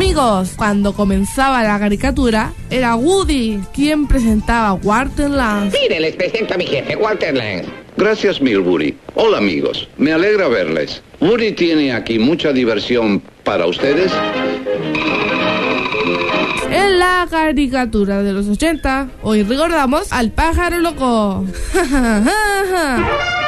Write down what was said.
Amigos, cuando comenzaba la caricatura, era Woody quien presentaba Walter Lance. Mire, les presento a mi jefe, Walter Lance. Gracias mil, Woody. Hola, amigos. Me alegra verles. Woody tiene aquí mucha diversión para ustedes. En la caricatura de los 80, hoy recordamos al pájaro loco.